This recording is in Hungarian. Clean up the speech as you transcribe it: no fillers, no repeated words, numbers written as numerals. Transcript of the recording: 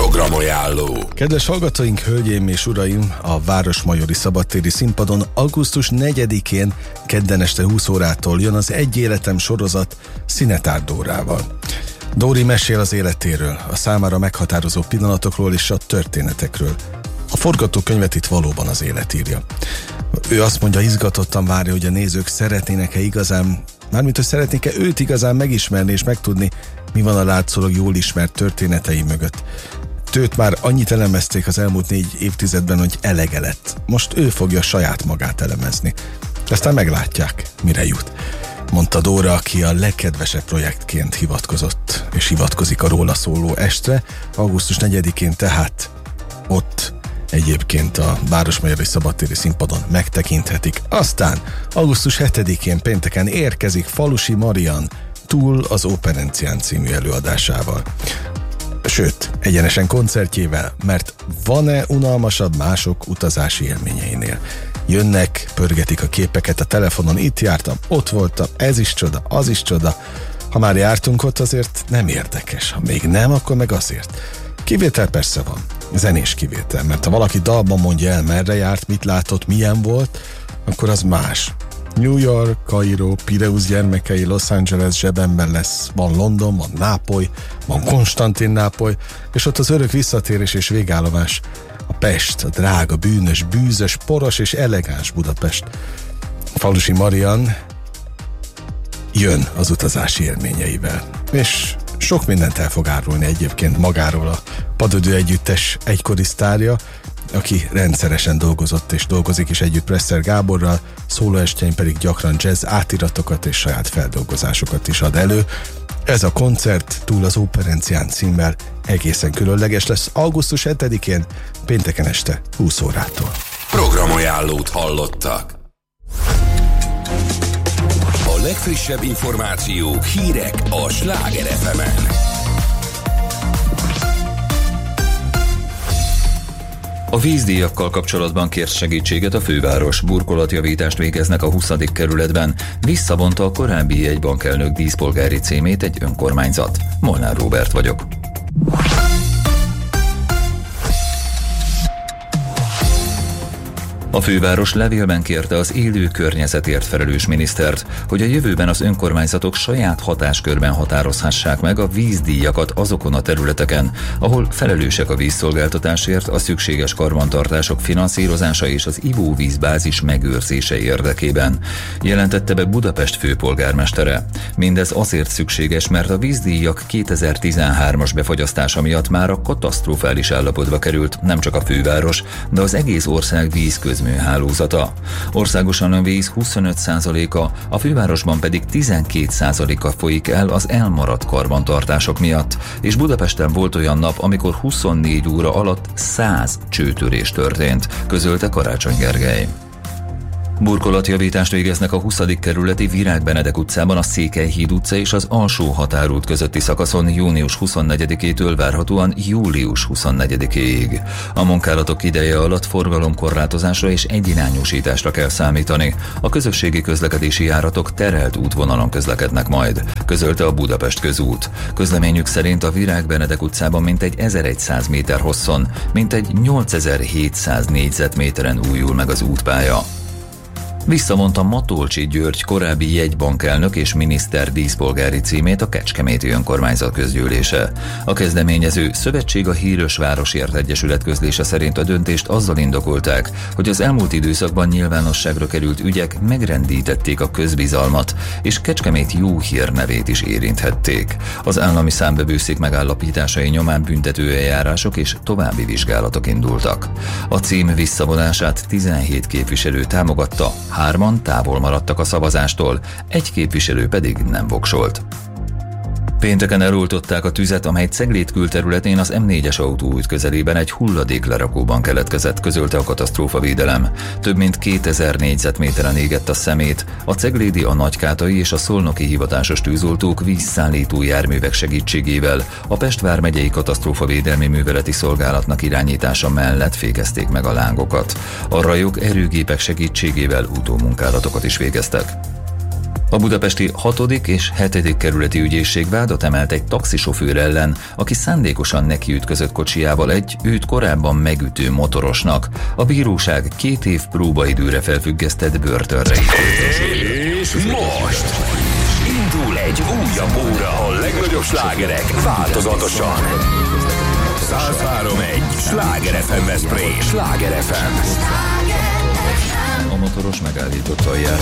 Programajánló. Kedves hallgatóink, hölgyeim és uraim, a Városmajori Szabadtéri Színpadon augusztus 4-én kedden este 20 órától jön az Egy életem sorozat Szinetár Dórával. Dóri mesél az életéről, a számára meghatározó pillanatokról és a történetekről. A forgatókönyvet itt valóban az élet írja. Ő azt mondja, izgatottan várja, hogy a nézők szeretnének-e igazán, mármint hogy szeretnék-e őt igazán megismerni és megtudni, mi van a látszólag jól ismert történetei mögött. Őt már annyit elemezték az elmúlt 4 évtizedben, hogy elege lett. Most ő fogja saját magát elemezni. Aztán meglátják, mire jut. Mondta Dóra, aki a legkedvesebb projektként hivatkozott, és hivatkozik a róla szóló estre, augusztus 4-én tehát ott egyébként a Városmajori Szabadtéri Színpadon megtekinthetik. Aztán augusztus 7-én pénteken érkezik Falusi Marian Túl az Operencián című előadásával. Sőt, egyenesen koncertjével, mert van-e unalmasabb mások utazási élményeinél? Jönnek, pörgetik a képeket a telefonon, itt jártam, ott voltam, ez is csoda, az is csoda. Ha már jártunk ott, azért nem érdekes, ha még nem, akkor meg azért. Kivétel persze van, zenés kivétel, mert ha valaki dalban mondja el, merre járt, mit látott, milyen volt, akkor az más. New York, Kairó, Pireusz gyermekei, Los Angeles zsebemben lesz, van London, van Nápoly, van Konstantinápoly, és ott az örök visszatérés és végállomás. A Pest, a drága, bűnös, bűzös, poros és elegáns Budapest. Falusi Marian jön az utazási élményeivel, és sok mindent el fog árulni egyébként magáról a Padödő Együttes egykori sztárja, aki rendszeresen dolgozott és dolgozik is együtt Presser Gáborral, szólóestjein pedig gyakran jazz átiratokat és saját feldolgozásokat is ad elő. Ez a koncert Túl az Operencián címmel egészen különleges lesz augusztus 7-én, pénteken este 20 órától. Programajánlót hallottak. A legfrissebb információk, hírek a Sláger FM-en. A vízdíjakkal kapcsolatban kért segítséget a főváros. Burkolatjavítást végeznek a 20. kerületben. Visszavonta a korábbi jegybankelnök díszpolgári címét egy önkormányzat. Molnár Róbert vagyok. A főváros levélben kérte az élő környezetért felelős minisztert, hogy a jövőben az önkormányzatok saját hatáskörben határozhassák meg a vízdíjakat azokon a területeken, ahol felelősek a vízszolgáltatásért, a szükséges karbantartások finanszírozása és az ivóvízbázis megőrzése érdekében, jelentette be Budapest főpolgármestere. Mindez azért szükséges, mert a vízdíjak 2013-as befagyasztása miatt már a katasztrofális állapotba került nem csak a főváros, de az egész ország vízközműhálózata. Országosan a víz 25%-a, a fővárosban pedig 12%-a folyik el az elmaradt karbantartások miatt, és Budapesten volt olyan nap, amikor 24 óra alatt 100 csőtörés történt, közölte Karácsony Gergely. Burkolatjavítást végeznek a 20. kerületi Virág Benedek utcában a Székelyhíd utca és az Alsó Határút közötti szakaszon június 24-től várhatóan július 24-ig. A munkálatok ideje alatt forgalomkorlátozásra és egyirányúsításra kell számítani. A közösségi közlekedési járatok terelt útvonalon közlekednek majd, közölte a Budapest Közút. Közleményük szerint a Virág Benedek utcában mintegy 1100 méter hosszon, mintegy 8700 négyzetméteren újul meg az útpálya. Visszavonta Matolcsy György korábbi jegybankelnök és miniszter díszpolgári címét a Kecskeméti Önkormányzat közgyűlése. A kezdeményező Szövetség a Hírösvárosért Egyesület közlése szerint a döntést azzal indokolták, hogy az elmúlt időszakban nyilvánosságra került ügyek megrendítették a közbizalmat, és Kecskemét jó hírnevét is érinthették. Az állami számvevőszék megállapításai nyomán büntetőeljárások és további vizsgálatok indultak. A cím visszavonását 17 képviselő támogatta, 3 távol maradtak a szavazástól, 1 képviselő pedig nem voksolt. Pénteken eloltották a tüzet, amely Ceglét külterületén az M4-es autóút közelében egy hulladéklerakóban keletkezett, közölte a katasztrófavédelem. Több mint 2000 négyzetméteren égett a szemét, a ceglédi, a nagykátai és a szolnoki hivatásos tűzoltók vízszállító járművek segítségével a Pest vármegyei katasztrófavédelmi műveleti szolgálatnak irányítása mellett fékezték meg a lángokat. A rajok erőgépek segítségével utómunkálatokat is végeztek. A budapesti 6. és 7. kerületi ügyészség vádat emelt egy taxisofőr ellen, aki szándékosan nekiütközött kocsijával egy őt korábban megütő motorosnak. A bíróság 2 év próbaidőre felfüggesztett börtönre ítélte. És most indul egy újabb óra, a legnagyobb slágerek változatosan. 103.1 Sláger FM Veszprém. Sláger FM. A motoros megállította a járt.